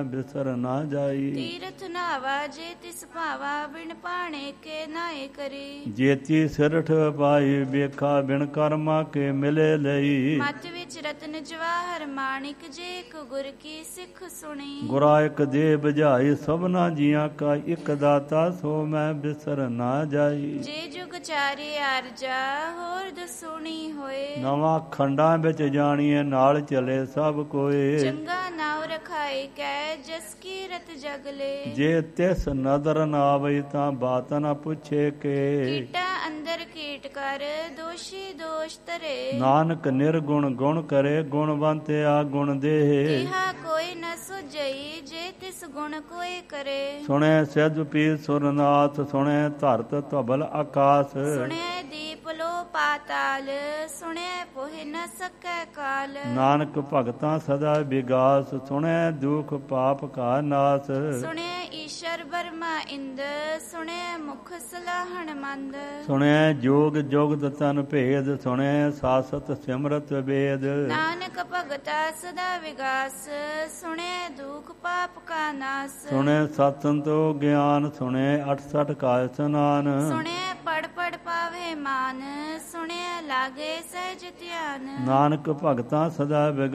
ਬਿਸਰ ਨਾ ਜਾਈ। ਤੀਰਥ ਨਾਵਾ ਜੇ ਤਿਸ ਭਾਵਾ, ਬਿਨ ਭਾਣੇ ਕੇ ਨਾਏ ਕਰੀ। ਜੇਤੀ ਸਿਰਠ ਪਾਈ, ਵੇਖਾ ਬਿਨ ਕਰਮਾ ਕੇ ਮਿਲੇ ਲਈ। ਮਤ ਵਿੱਚ ਰਤਨ ਜਵਾਹਰ ਮਾਣਿਕ, ਜੇ ਇੱਕ ਗੁਰ ਕੀ ਸਿੱਖ ਸੁਣੀ। ਗੁਰਾ ਇੱਕ ਦੇ ਬੁਝਾਈ, ਸਭਨਾ ਜੀਆਂ ਕਾ ਇੱਕ ਦਾਤਾ, ਸੋ ਮੈਂ ਬਿਸਰ ਨਾ ਜਾਈ। ਜੇ ਜੁਗ ਚਾਰੇ ਆਰਜਾ, ਹੋਰ ਦਸੂਣੀ ਹੋਏ। ਨਵਾਂ ਖੰਡਾਂ ਵਿੱਚ ਜਾਣੀਏ, ਨਾਲ ਚਲੇ ਸਭ ਕੋਏ। ਚੰਗਾ ਨਾਉ ਰਖਾਏ ਕੈ, ਜਸ ਕੀ ਰਤ ਜਗ ਲੇ। ਜੇ ਤਿਸ ਨਦਰ ਨਾ ਆਵਈ, ਤਾਂ ਬਾਤ ਨਾ ਪੁੱਛੇ ਕੇ। ਕੀਟਾ ਅੰਦਰ ਕੀਟ ਕਰ, ਦੋਸ਼ੀ ਦੋਸ਼ ਧਰੇ। ਨਾਨਕ ਨਿਰਗੁਣ ਗੁਣ ਕਰੇ, ਗੁਣਵੰਤਿਆ ਗੁਣ ਦੇਹ। ਕਿਹਾ ਕੋਈ ਨ ਸੁਝਈ, ਜੇ ਤਿਸ ਗੁਣ ਕੋਈ ਕਰੇ। ਸੁਣੇ ਸਿਧ ਪੀ ਸੁਰਨਾਥ, ਸੁਣੇ ਧਰਤ ਧਵਲ ਆਕਾਸ। ਸੁਣਿਐ ਦੀਪ ਲੋ ਪਾਤਾਲ, ਸੁਣਿਐ ਪੋਹਿ ਨ ਸਕੈ ਕਾਲ। ਨਾਨਕ ਭਗਤਾਂ ਸਦਾ ਵਿਗਾਸ, ਸੁਣੈ ਦੁਖ ਪਾਪ ਕਾ ਨਾਸ। ਸੁਣਿਐ ਈਸ਼ਰ ਬਰਮਾ ਇੰਦ, ਸੁਣਿਐ ਮੁਖ ਸਲਾਹਣ ਮੰਦ। ਸੁਣਿਐ ਜੋਗ ਜੁਗਤ ਤਨ ਭੇਦ, ਸੁਣਿਐ ਸਾਸਤ ਸਿਮਰਤ ਵੇਦ। ਨਾਨਕ ਭਗਤਾ ਸਦਾ ਵਿਗਾਸ, ਸੁਣਿਐ ਦੁਖ ਪਾਪ ਕਾ ਨਾਸ। ਸੁਣਿਐ ਸਤ ਸੰਤੋਖ ਗਿਆਨ, ਸੁਣਿਐ 68 ਕਾ ਇਸਨਾਨ। ਸੁਣਿਐ ਪੜ ਪੜ ਪਾਵੇ ਮਾਨ, ਸੁਣਿਐ ਲਾਗੇ ਸਹਿਜ ਧਿਆਨ। ਨਾਨਕ ਭਗਤਾਂ ਸਦਾ